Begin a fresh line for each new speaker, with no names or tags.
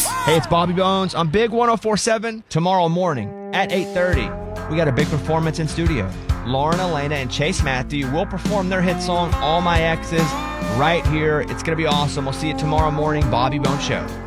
Hey, it's Bobby Bones on Big 104.7. Tomorrow morning at 8:30, we got a big performance in studio. Lauren Elena and Chase Matthew will perform their hit song, All My Exes, right here. It's going to be awesome. We'll see you tomorrow morning, Bobby Bones Show.